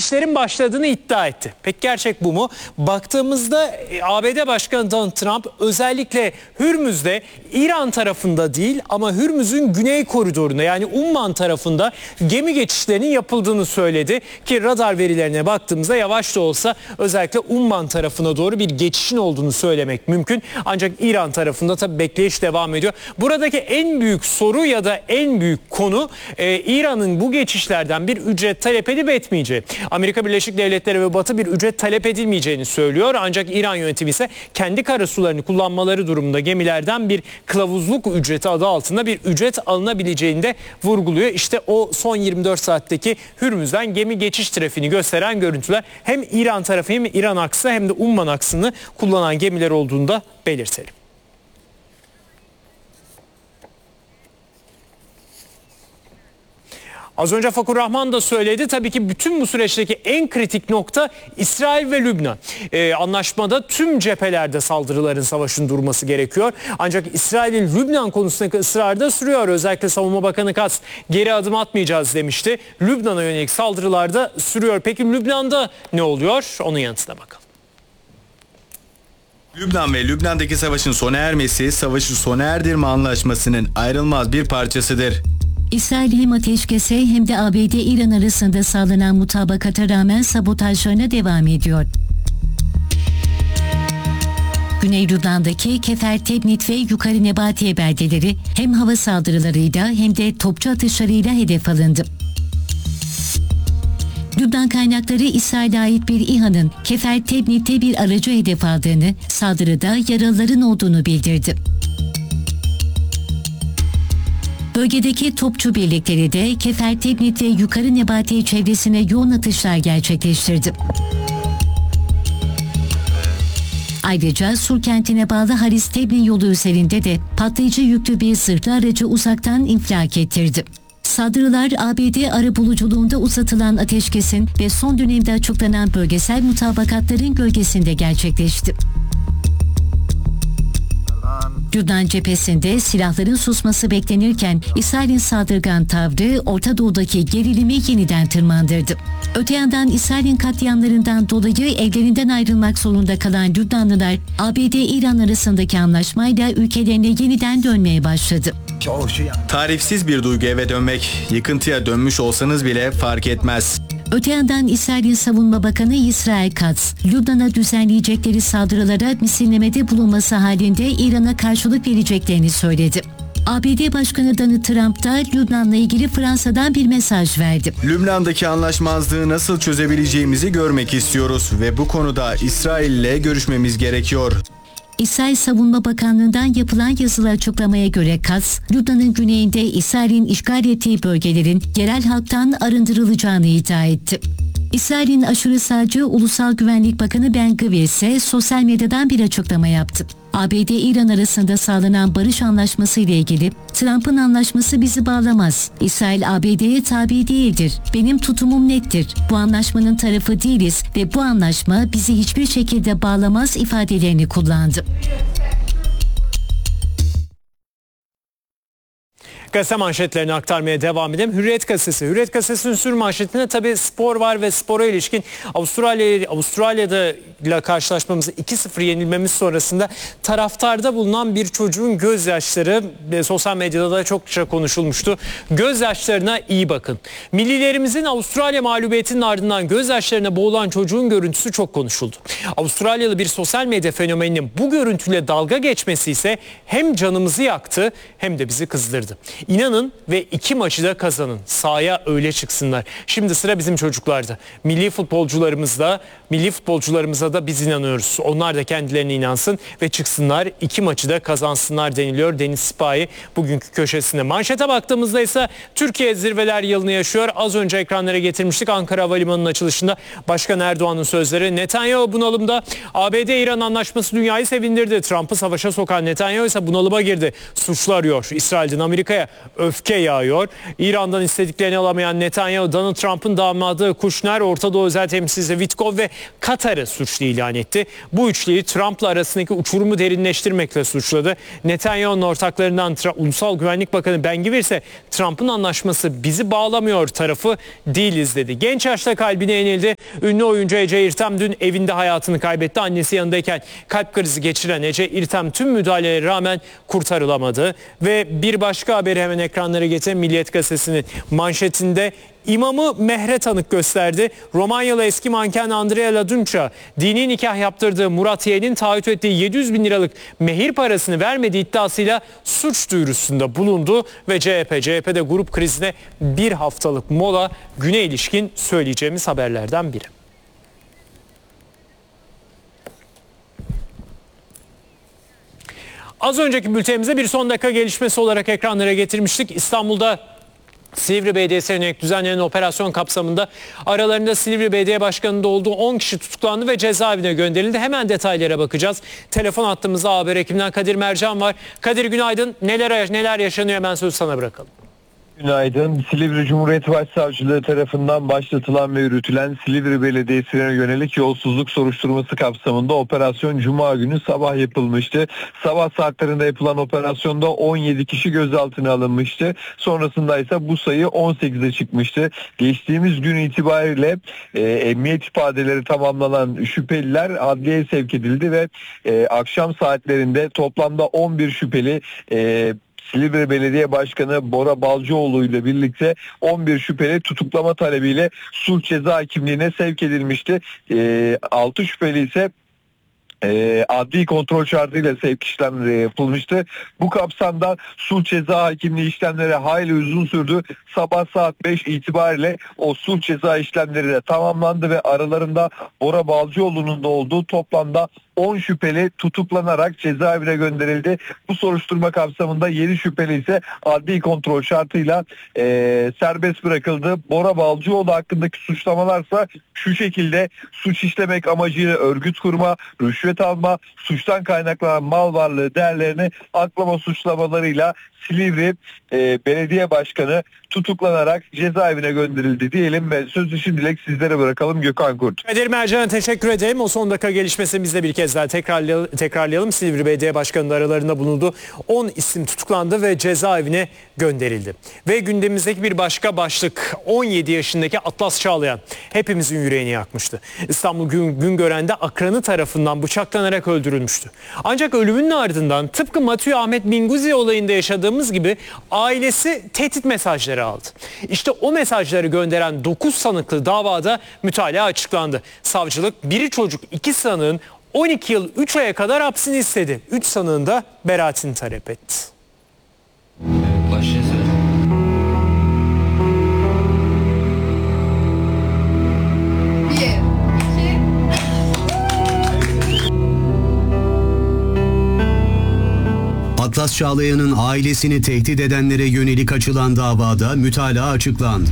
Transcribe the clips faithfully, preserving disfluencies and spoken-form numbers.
geçişlerin başladığını iddia etti. Peki gerçek bu mu? Baktığımızda A B D Başkanı Donald Trump özellikle Hürmüz'de İran tarafında değil ama Hürmüz'ün güney koridorunda yani Umman tarafında gemi geçişlerinin yapıldığını söyledi. Ki radar verilerine baktığımızda yavaş da olsa özellikle Umman tarafına doğru bir geçişin olduğunu söylemek mümkün. Ancak İran tarafında tabii bekleyiş devam ediyor. Buradaki en büyük soru ya da en büyük konu e, İran'ın bu geçişlerden bir ücret talep edip etmeyeceği. Amerika Birleşik Devletleri ve Batı bir ücret talep edilmeyeceğini söylüyor. Ancak İran yönetimi ise kendi karasularını kullanmaları durumunda gemilerden bir kılavuzluk ücreti adı altında bir ücret alınabileceğini de vurguluyor. İşte o son yirmi dört saatteki Hürmüz'den gemi geçiş trafiğini gösteren görüntüler hem İran tarafı hem İran aksı hem de Umman aksını kullanan gemiler olduğunu da belirtelim. Az önce Fakur Rahman da söyledi. Tabii ki bütün bu süreçteki en kritik nokta İsrail ve Lübnan. Ee, anlaşmada tüm cephelerde saldırıların, savaşın durması gerekiyor. Ancak İsrail'in Lübnan konusundaki ısrarı da sürüyor. Özellikle Savunma Bakanı Katz geri adım atmayacağız demişti. Lübnan'a yönelik saldırılar da sürüyor. Peki Lübnan'da ne oluyor? Onun yanıtına bakalım. Lübnan ve Lübnan'daki savaşın sona ermesi, savaşı sona erdirme anlaşmasının ayrılmaz bir parçasıdır. İsrail hem ateşkese hem de A B D-İran arasında sağlanan mutabakata rağmen sabotajlarına devam ediyor. Güney Lübnan'daki Kefer Tebnit ve Yukarı Nebatiye beldeleri hem hava saldırılarıyla hem de topçu atışlarıyla hedef alındı. Lübnan kaynakları İsrail'e ait bir İHA'nın Kefer Tebnit'te bir aracı hedef aldığını, saldırıda yaralıların olduğunu bildirdi. Bölgedeki topçu birlikleri de Kefer Tebnit ve Yukarı Nebatiye çevresine yoğun atışlar gerçekleştirdi. Ayrıca Sur kentine bağlı Haris Tebni yolu üzerinde de patlayıcı yüklü bir zırhlı aracı uzaktan infilak ettirdi. Saldırılar A B D arabuluculuğunda uzatılan ateşkesin ve son dönemde açıklanan bölgesel mutabakatların gölgesinde gerçekleşti. Lübnan cephesinde silahların susması beklenirken İsrail'in saldırgan tavrı Orta Doğu'daki gerilimi yeniden tırmandırdı. Öte yandan İsrail'in katliamlarından dolayı evlerinden ayrılmak zorunda kalan Lübnanlılar A B D-İran arasındaki anlaşmayla ülkelerine yeniden dönmeye başladı. Tarifsiz bir duygu eve dönmek, yıkıntıya dönmüş olsanız bile fark etmez. Öte yandan İsrail'in Savunma Bakanı Israel Katz, Lübnan'a düzenleyecekleri saldırılara misillemede bulunması halinde İran'a karşılık vereceklerini söyledi. A B D Başkanı Donald Trump da Lübnan'la ilgili Fransa'dan bir mesaj verdi. Lübnan'daki anlaşmazlığı nasıl çözebileceğimizi görmek istiyoruz ve bu konuda İsrail ile görüşmemiz gerekiyor. İsrail Savunma Bakanlığı'ndan yapılan yazılı açıklamaya göre Katz, Lübnan'ın güneyinde İsrail'in işgal ettiği bölgelerin yerel halktan arındırılacağını iddia etti. İsrail'in aşırı sağcı Ulusal Güvenlik Bakanı Ben Gvir ise sosyal medyadan bir açıklama yaptı. A B D-İran arasında sağlanan barış anlaşması ile ilgili Trump'ın anlaşması bizi bağlamaz. İsrail A B D'ye tabi değildir. Benim tutumum nettir. Bu anlaşmanın tarafı değiliz ve bu anlaşma bizi hiçbir şekilde bağlamaz ifadelerini kullandı. Gazete manşetlerini aktarmaya devam edelim. Hürriyet gazetesi. Hürriyet gazetesinin sür manşetinde tabii spor var ve spora ilişkin Avustralya Avustralya'da ile karşılaşmamız iki sıfır yenilmemiz sonrasında taraftarda bulunan bir çocuğun gözyaşları e, sosyal medyada da çokça konuşulmuştu. Gözyaşlarına iyi bakın. Millilerimizin Avustralya mağlubiyetinin ardından gözyaşlarına boğulan çocuğun görüntüsü çok konuşuldu. Avustralyalı bir sosyal medya fenomeninin bu görüntüyle dalga geçmesi ise hem canımızı yaktı hem de bizi kızdırdı. İnanın ve iki maçı da kazanın. Sahaya öyle çıksınlar. Şimdi sıra bizim çocuklarda. Milli futbolcularımızda, milli futbolcularımıza da biz inanıyoruz. Onlar da kendilerine inansın ve çıksınlar. İki maçı da kazansınlar deniliyor Deniz Sipahi bugünkü köşesinde. Manşete baktığımızda ise Türkiye zirveler yılını yaşıyor. Az önce ekranlara getirmiştik Ankara Havalimanı'nın açılışında Başkan Erdoğan'ın sözleri. Netanyahu bunalımda. A B D-İran anlaşması dünyayı sevindirdi. Trump'ı savaşa sokan Netanyahu ise bunalıma girdi. Suçlu arıyor İsrail'den Amerika'ya. Amerika'ya öfke yağıyor. İran'dan istediklerini alamayan Netanyahu, Donald Trump'ın damadı Kushner, Orta Doğu özel temsilcisi Witkoff ve Katar'ı suçlu ilan etti. Bu üçlüyü Trump'la arasındaki uçurumu derinleştirmekle suçladı. Netanyahu'nun ortaklarından Tra- Ulusal Güvenlik Bakanı Ben Gvir ise Trump'ın anlaşması bizi bağlamıyor tarafı değiliz dedi. Genç yaşta kalbine yenildi. Ünlü oyuncu Ece İrtem dün evinde hayatını kaybetti. Annesi yanındayken kalp krizi geçiren Ece İrtem tüm müdahalelere rağmen kurtarılamadı. Ve bir başka haberi hemen ekranlara getiren Milliyet Gazetesi'nin manşetinde İmamı mehre tanık gösterdi. Romanyalı eski manken Andrea Ladunca, dini nikah yaptırdığı Murat Y'nin taahhüt ettiği yedi yüz bin liralık mehir parasını vermediği iddiasıyla suç duyurusunda bulundu ve C H P, C H P'de grup krizine bir haftalık mola, güne ilişkin söyleyeceğimiz haberlerden biri. Az önceki bültenimize bir son dakika gelişmesi olarak ekranlara getirmiştik. İstanbul'da Silivri Belediyesi'ne yönelik düzenlenen operasyon kapsamında aralarında Silivri Belediye Başkanı'nda olduğu on kişi tutuklandı ve cezaevine gönderildi. Hemen detaylara bakacağız. Telefon hattımızda haber ekibinden Kadir Mercan var. Kadir günaydın. Neler neler yaşanıyor, hemen sözü sana bırakalım. Günaydın. Silivri Cumhuriyet Başsavcılığı tarafından başlatılan ve yürütülen Silivri Belediyesi'ne yönelik yolsuzluk soruşturması kapsamında operasyon Cuma günü sabah yapılmıştı. Sabah saatlerinde yapılan operasyonda on yedi kişi gözaltına alınmıştı. Sonrasında ise bu sayı on sekize çıkmıştı. Geçtiğimiz gün itibariyle e, emniyet ifadeleri tamamlanan şüpheliler adliyeye sevk edildi ve e, akşam saatlerinde toplamda on bir şüpheli e, Silivri Belediye Başkanı Bora Balcıoğlu ile birlikte on bir şüpheli tutuklama talebiyle sulh ceza hakimliğine sevk edilmişti. E, altı şüpheli ise E, adli kontrol şartıyla sevk işlemleri yapılmıştı. Bu kapsamda sulh ceza hakimliği işlemleri hayli uzun sürdü. Sabah saat beş itibariyle o sulh ceza işlemleri de tamamlandı ve aralarında Bora Balcıoğlu'nun da olduğu toplamda on şüpheli tutuklanarak cezaevine gönderildi. Bu soruşturma kapsamında yedi şüpheli ise adli kontrol şartıyla e, serbest bırakıldı. Bora Balcıoğlu hakkındaki suçlamalarsa şu şekilde: suç işlemek amacıyla örgüt kurma, rüşvet alma, suçtan kaynaklanan mal varlığı değerlerini aklama suçlamalarıyla Silivri e, Belediye Başkanı tutuklanarak cezaevine gönderildi diyelim ve sözü şimdilik sizlere bırakalım. Gökhan Kurt. Kadir Mercan'a teşekkür ederim. O son dakika gelişmesini biz de bir kez daha tekrarlayalım. tekrarlayalım. Silivri Belediye Başkanı'nın aralarında bulunduğu on isim tutuklandı ve cezaevine gönderildi. Ve gündemimizdeki bir başka başlık: on yedi yaşındaki Atlas Çağlayan hepimizin yüreğini yakmıştı. İstanbul Gün, Güngören'de akranı tarafından bıçaklanarak öldürülmüştü. Ancak ölümünün ardından tıpkı Matthew Ahmet Minguzi olayında yaşadığımız gibi ailesi tehdit mesajları aldı. İşte o mesajları gönderen dokuz sanıklı davada mütalaa açıklandı. Savcılık biri çocuk iki sanığın on iki yıl üç aya kadar hapsini istedi. üç sanığın da beraatini talep etti. Başlasın. Atlas Çağlayan'ın ailesini tehdit edenlere yönelik açılan davada mütalaa açıklandı.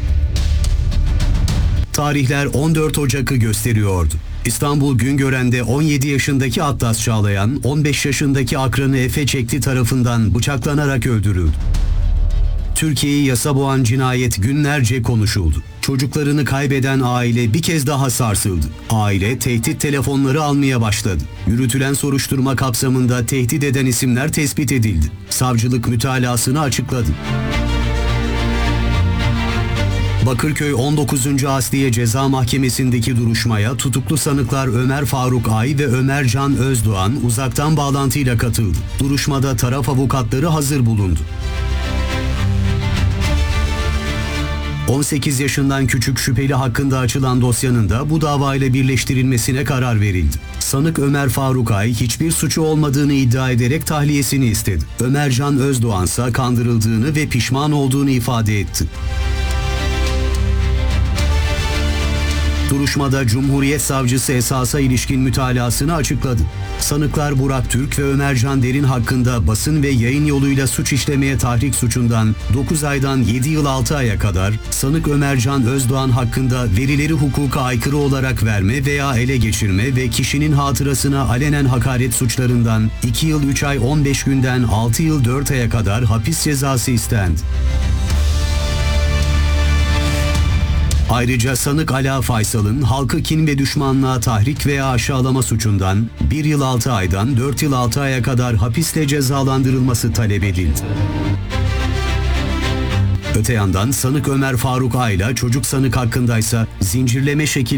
Tarihler on dört Ocak'ı gösteriyordu. İstanbul Güngören'de on yedi yaşındaki Atlas Çağlayan, on beş yaşındaki akranı Efe Çekti tarafından bıçaklanarak öldürüldü. Türkiye'yi yasa boğan cinayet günlerce konuşuldu. Çocuklarını kaybeden aile bir kez daha sarsıldı. Aile tehdit telefonları almaya başladı. Yürütülen soruşturma kapsamında tehdit eden isimler tespit edildi. Savcılık mütalasını açıkladı. Bakırköy on dokuzuncu Asliye Ceza Mahkemesi'ndeki duruşmaya tutuklu sanıklar Ömer Faruk Ay ve Ömer Can Özdoğan uzaktan bağlantıyla katıldı. Duruşmada taraf avukatları hazır bulundu. on sekiz yaşından küçük şüpheli hakkında açılan dosyanın da bu davayla birleştirilmesine karar verildi. Sanık Ömer Faruk Ay hiçbir suçu olmadığını iddia ederek tahliyesini istedi. Ömer Can Özdoğan ise kandırıldığını ve pişman olduğunu ifade etti. Duruşmada Cumhuriyet Savcısı esasa ilişkin mütalasını açıkladı. Sanıklar Burak Türk ve Ömercan Derin hakkında basın ve yayın yoluyla suç işlemeye tahrik suçundan dokuz aydan yedi yıl altı aya kadar, sanık Ömercan Özdoğan hakkında verileri hukuka aykırı olarak verme veya ele geçirme ve kişinin hatırasına alenen hakaret suçlarından iki yıl üç ay on beş günden altı yıl dört aya kadar hapis cezası istendi. Ayrıca sanık Ala Faysal'ın halkı kin ve düşmanlığa tahrik veya aşağılama suçundan bir yıl altı aydan dört yıl altı aya kadar hapisle cezalandırılması talep edildi. Öte yandan sanık Ömer Faruk Ayla çocuk sanık hakkındaysa zincirleme şekilde